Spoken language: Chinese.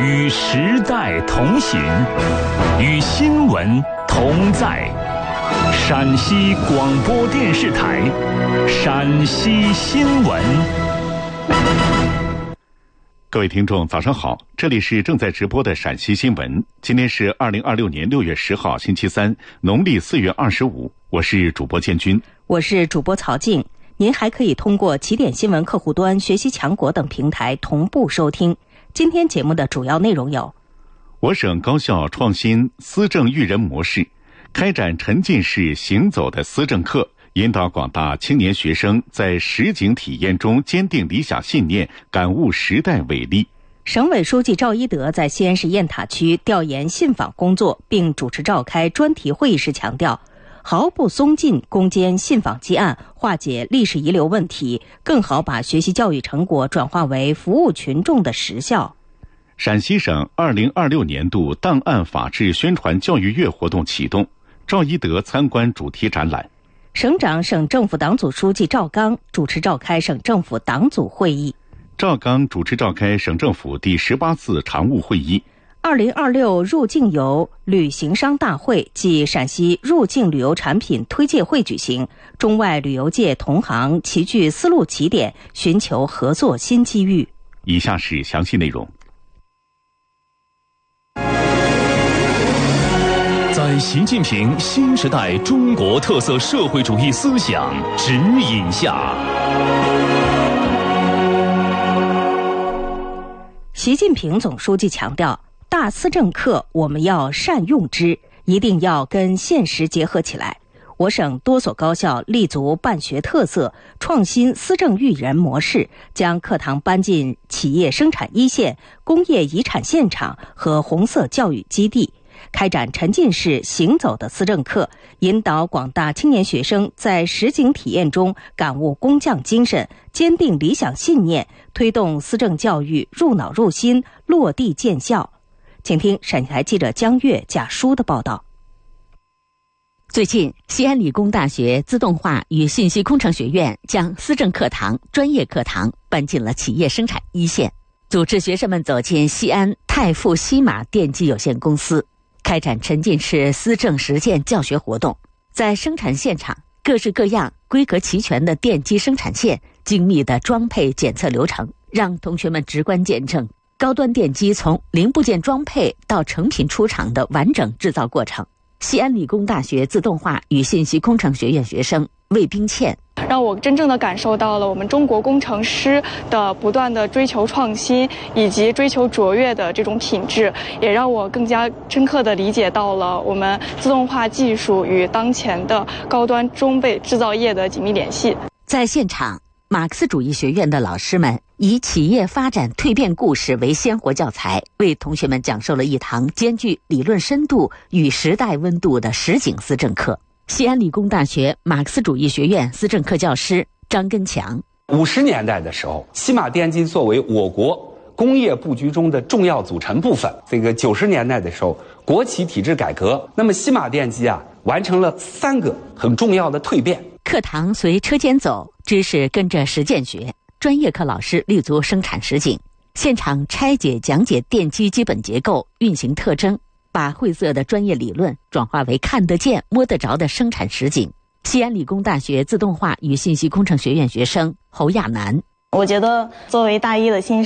与时代同行，与新闻同在。陕西广播电视台陕西新闻。 各位听众早上好，这里是正在直播的陕西新闻。今天是2026年6月10号星期三，农历4月25，我是主播建军， 我是主播曹静。您还可以通过起点新闻客户端、学习强国等平台同步收听。今天节目的主要内容有： 我省高校创新思政育人模式，开展沉浸式行走的思政课，引导广大青年学生在实景体验中坚定理想信念，感悟时代伟力。 省委书记赵一德在西安市雁塔区调研信访工作，并主持召开专题会议时强调，毫不松劲攻坚信访积案，化解历史遗留问题，更好把学习教育成果转化为服务群众的实效。 陕西省2026年度档案法治宣传教育月活动启动，赵一德参观主题展览。 省长、省政府党组书记赵刚主持召开省政府党组会议。 赵刚主持召开省政府第18次常务会议。 2026入境游旅行商大会暨陕西入境旅游产品推介会举行，中外旅游界同行齐聚丝路起点，寻求合作新机遇。 以下是详细内容。 在习近平新时代中国特色社会主义思想指引下， 习近平总书记强调，大思政课我们要善用之，一定要跟现实结合起来。我省多所高校立足办学特色，创新思政育人模式，将课堂搬进企业生产一线、工业遗产现场和红色教育基地，开展沉浸式行走的思政课，引导广大青年学生在实景体验中感悟工匠精神，坚定理想信念，推动思政教育入脑入心，落地见效。请听陕西台记者江月、贾舒的报道。 最近，西安理工大学自动化与信息工程学院将思政课堂、专业课堂搬进了企业生产一线，组织学生们走进西安泰富西马电机有限公司，开展沉浸式思政实践教学活动。在生产现场，各式各样、规格齐全的电机生产线、精密的装配检测流程，让同学们直观见证高端电机从零部件装配到成品出厂的完整制造过程。西安理工大学自动化与信息工程学院学生魏冰倩， 让我真正的感受到了我们中国工程师的不断的追求创新以及追求卓越的这种品质，也让我更加深刻的理解到了我们自动化技术与当前的高端装备制造业的紧密联系。 在现场，马克思主义学院的老师们以企业发展蜕变故事为鲜活教材，为同学们讲授了一堂兼具理论深度与时代温度的实景思政课。西安理工大学马克思主义学院思政课教师张根强 ：50年代的时候，西马电机作为我国工业布局中的重要组成部分。这个90年代的时候，国企体制改革，那么西马电机完成了3个很重要的蜕变。 课堂随车间走，知识跟着实践学。专业课老师立足生产实景，现场拆解讲解电机基本结构、运行特征，把晦涩的专业理论转化为看得见、摸得着的生产实景。西安理工大学自动化与信息工程学院学生侯亚楠： 我觉得作为大一的新